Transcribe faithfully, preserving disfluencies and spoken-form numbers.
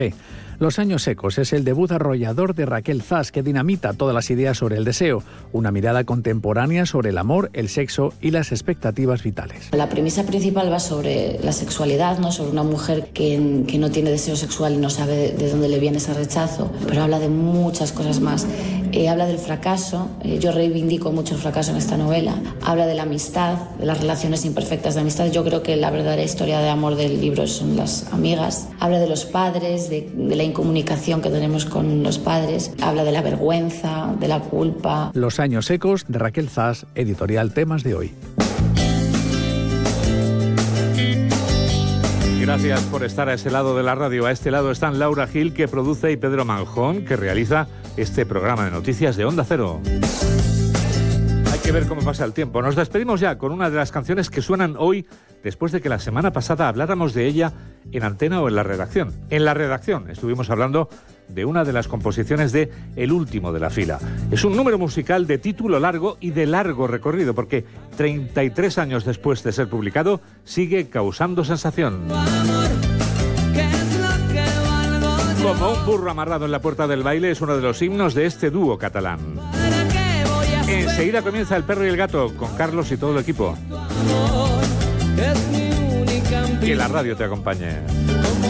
Los años secos es el debut arrollador de Raquel Zas, que dinamita todas las ideas sobre el deseo, una mirada contemporánea sobre el amor, el sexo y las expectativas vitales. La premisa principal va sobre la sexualidad, ¿no? Sobre una mujer que, que no tiene deseo sexual y no sabe de, de dónde le viene ese rechazo, pero habla de muchas cosas más. Eh, habla del fracaso, eh, yo reivindico mucho el fracaso en esta novela, habla de la amistad, de las relaciones imperfectas de amistad. Yo creo que la verdadera historia de amor del libro son las amigas. Habla de los padres, de, de la incomunicación que tenemos con los padres, habla de la vergüenza, de la culpa. Los años secos de Raquel Zas, editorial Temas de Hoy. Gracias por estar a ese lado de la radio. A este lado están Laura Gil, que produce, y Pedro Manjón, que realiza este programa de noticias de Onda Cero. Hay que ver cómo pasa el tiempo. Nos despedimos ya con una de las canciones que suenan hoy, después de que la semana pasada habláramos de ella en antena o en la redacción. En la redacción estuvimos hablando de una de las composiciones de El último de la fila. Es un número musical de título largo y de largo recorrido, porque treinta y tres años después de ser publicado, sigue causando sensación. Como un burro amarrado en la puerta del baile es uno de los himnos de este dúo catalán. Enseguida comienza El perro y el gato con Carlos y todo el equipo. Que la radio te acompañe.